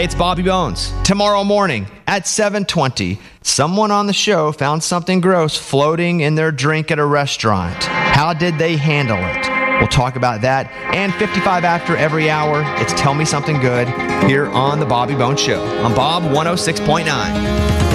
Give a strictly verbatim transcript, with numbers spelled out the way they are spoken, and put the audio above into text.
Hey, it's Bobby Bones. Tomorrow morning at seven twenty, someone on the show found something gross floating in their drink at a restaurant. How did they handle it? We'll talk about that. And fifty-five after every hour, it's Tell Me Something Good here on The Bobby Bones Show on Bob one oh six point nine.